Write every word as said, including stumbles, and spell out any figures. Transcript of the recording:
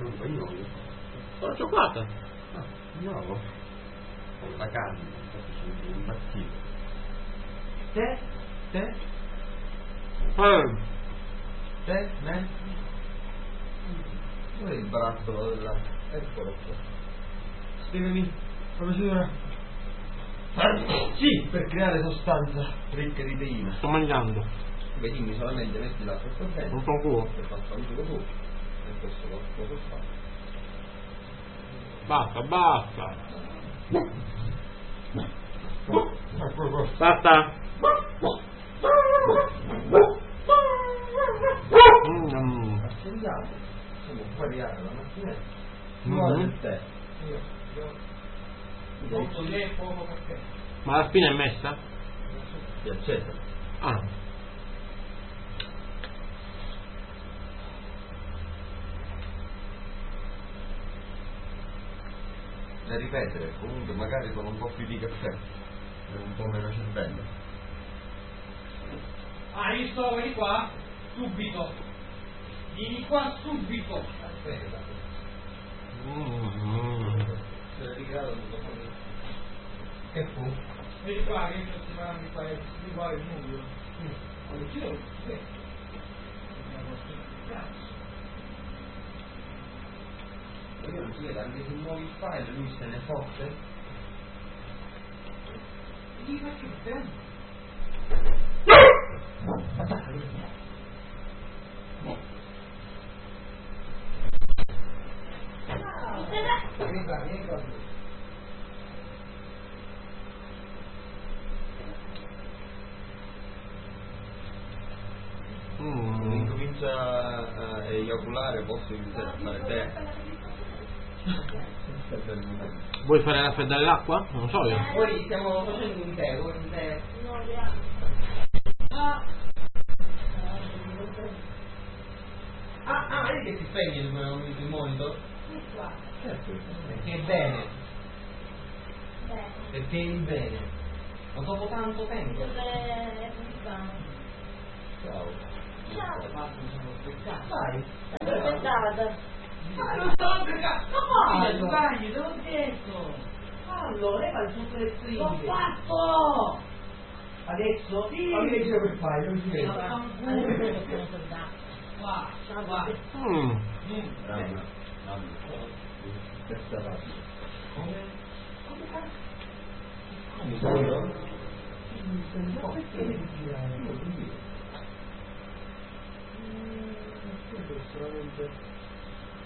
un bagnolo. Con la cioccolata. Ah, no. Con la carne, infatti sono impazzito. Te? Te? Eh. Te? Me? Dov'è il barattolo della... Eccolo qua. Spiegami, professore. Sì, per creare sostanza ricca di teina. Sto mangiando. Beh, quindi solamente metti l'acqua sotto dentro. Un po' culo. Per far un po' su. E questo lo posso fare. Basta, basta. Basta. Mm. Accendiamo. Siamo fuori la macchinetta. Mm. Muore il tè. Io, io. Poco tè, poco caffè. Ma la spina è messa? È accesa. Ah. Da ripetere, comunque magari con un po' più di caffè e un po' meno cervello. Ah, visto, vieni qua, subito. Vieni qua subito. Aspetta. Mm. Se l'è rigrado tutto fuori. Che fu? Vieni qua, che io ti mando qua, di qua il nudo. Quando ci devo, sì. Io non si vede, anche se muovi il file lui se ne fotte. Gli faccio il tempo. Vieni qua, vieni qua. Mm. Incomincia a eiaculare, posso iniziare a fare te? Vuoi fare raffreddare l'acqua? Non so io. Poi stiamo facendo un tè, vuoi un tè? Ah, Ah, ah, vedi che si spegne il, il monitor? Certo, perché è bene. Perché è il bene. Ma dopo tanto tempo. Ciao. Vai. Aspettate. ma non sto pregando. Ma Fallo. sbagli, te l'ho detto. Fallo, leva il suo stringhe. L'ho fatto. Adesso? Sì. Fammi vedere quel file, non si vede. No, fanculo. Qua, qua. Mm. Mm. Mamma, mamma. Questa razza. Come? Come solo? Perché devi girare? Solamente